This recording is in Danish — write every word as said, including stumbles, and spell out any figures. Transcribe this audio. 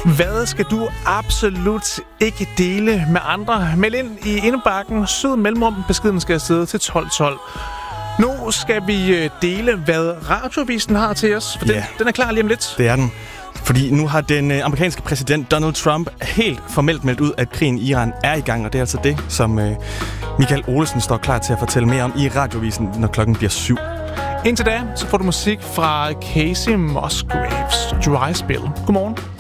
Hvad skal du absolut ikke dele med andre? Meld ind i indbakken. Sød mellemrum. Beskeden skal afsted til tolv tolv. Nu skal vi dele, hvad Radioavisen har til os, for yeah. den, den er klar lige om lidt. Det er den. Fordi nu har den øh, amerikanske præsident Donald Trump helt formelt meldt ud, at krigen i Iran er i gang, og det er altså det, som øh, Michael Olesen står klar til at fortælle mere om i Radioavisen, når klokken bliver syv. Indtil da, så får du musik fra Casey Musgraves Dry Spell. Godmorgen.